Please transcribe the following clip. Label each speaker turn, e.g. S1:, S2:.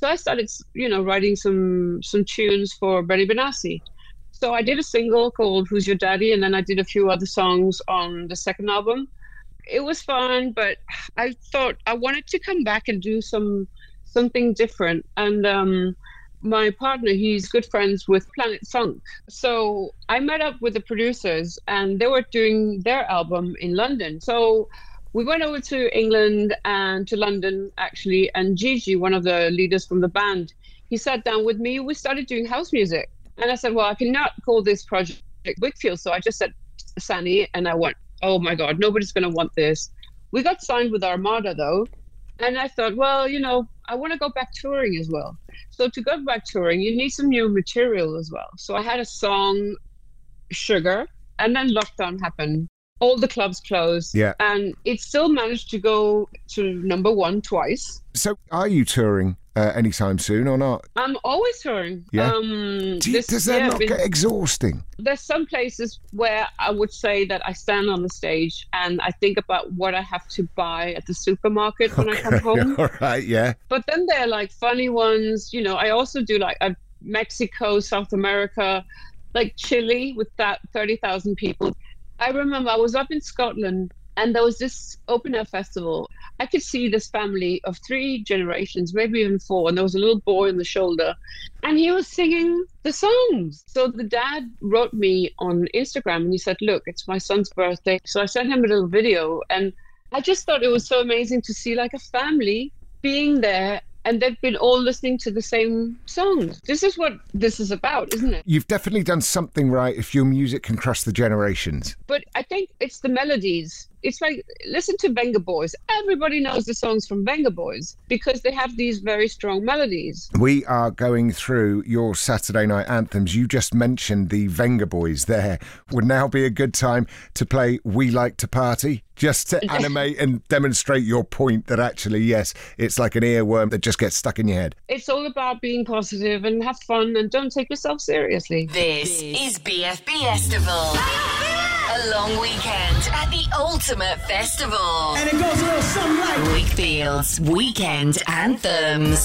S1: So I started, writing some tunes for Benny Benassi. So I did a single called Who's Your Daddy? And then I did a few other songs on the second album. It was fun, but I thought I wanted to come back and do something different. And my partner, he's good friends with Planet Funk. So I met up with the producers and they were doing their album in London. So we went over to England and to London, actually, and Gigi, one of the leaders from the band, he sat down with me. We started doing house music. And I said, well, I cannot call this project Whigfield. So I just said Sanny, and I went, oh my God, nobody's going to want this. We got signed with Armada, though. And I thought, well, I want to go back touring as well. So to go back touring, you need some new material as well. So I had a song, Sugar, and then lockdown happened. All the clubs closed.
S2: Yeah.
S1: And it still managed to go to number one twice.
S2: So are you touring anytime soon or not?
S1: I'm always touring.
S2: Yeah. Does that not get exhausting?
S1: There's some places where I would say that I stand on the stage and I think about what I have to buy at the supermarket when I come home.
S2: All right, yeah.
S1: But then there are like funny ones. I also do like Mexico, South America, like Chile with that 30,000 people. I remember I was up in Scotland and there was this open air festival. I could see this family of 3 generations, maybe even 4, and there was a little boy on the shoulder and he was singing the songs. So the dad wrote me on Instagram and he said, look, it's my son's birthday. So I sent him a little video and I just thought it was so amazing to see like a family being there and they've been all listening to the same songs. This is what this is about, isn't it?
S2: You've definitely done something right if your music can cross the generations.
S1: But I think it's the melodies. It's like, listen to Venga Boys. Everybody knows the songs from Venga Boys because they have these very strong melodies.
S2: We are going through your Saturday night anthems. You just mentioned the Venga Boys there. Would now be a good time to play We Like to Party, just to animate and demonstrate your point that actually, yes, it's like an earworm that just gets stuck in your head.
S1: It's all about being positive and have fun and don't take yourself seriously.
S3: This is BFB Festival. A long weekend at the ultimate festival.
S4: And it goes a little something like
S3: Whigfield's Weekend Anthems.